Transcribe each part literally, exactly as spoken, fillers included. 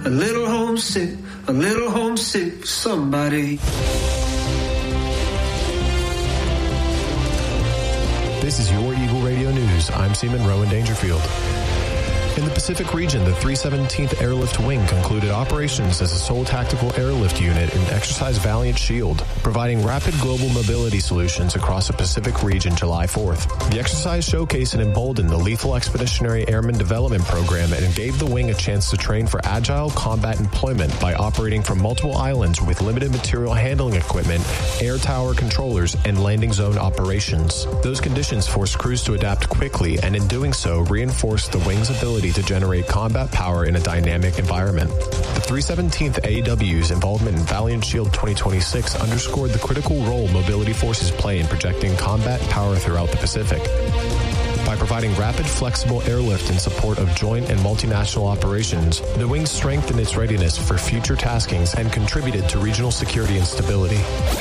a little homesick, a little homesick for somebody. This is your Eagle Radio News. I'm Seaman Rowan Dangerfield. In the Pacific region, the three seventeenth Airlift Wing concluded operations as a sole tactical airlift unit in Exercise Valiant Shield, providing rapid global mobility solutions across the Pacific region July fourth. The exercise showcased and emboldened the Lethal Expeditionary Airman Development Program and gave the wing a chance to train for agile combat employment by operating from multiple islands with limited material handling equipment, air tower controllers, and landing zone operations. Those conditions forced crews to adapt quickly, and in doing so, reinforced the wing's ability to generate combat power in a dynamic environment. The three seventeenth A E W's involvement in Valiant Shield twenty twenty-six underscored the critical role mobility forces play in projecting combat power throughout the Pacific. By providing rapid, flexible airlift in support of joint and multinational operations, the wing strengthened its readiness for future taskings and contributed to regional security and stability.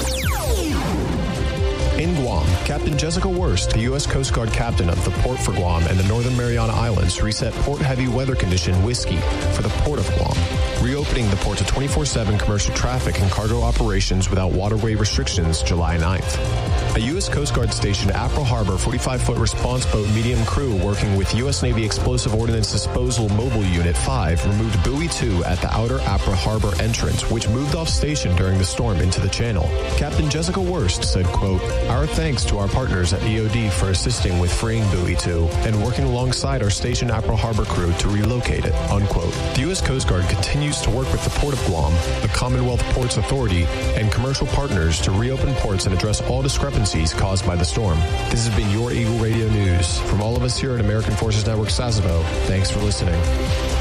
In Guam, Captain Jessica Wurst, the U S Coast Guard captain of the port for Guam and the Northern Mariana Islands, reset port-heavy weather condition Whiskey for the port of Guam, reopening the port to twenty-four seven commercial traffic and cargo operations without waterway restrictions July ninth. A U S Coast Guard stationed at Pearl Harbor forty-five foot response boat medium crew working with U S Navy Explosive Ordnance Disposal Mobile Unit five removed Buoy two at the outer Apra Harbor entrance, which moved off station during the storm into the channel. Captain Jessica Wurst said, quote, "Our thanks to our partners at E O D for assisting with freeing Buoy two and working alongside our station Apra Harbor crew to relocate it," unquote. The U S Coast Guard continues to work with the Port of Guam, the Commonwealth Ports Authority, and commercial partners to reopen ports and address all discrepancies caused by the storm. This has been your Eagle Radio News. From all of us here at American Forces Network Sasebo, thanks for listening.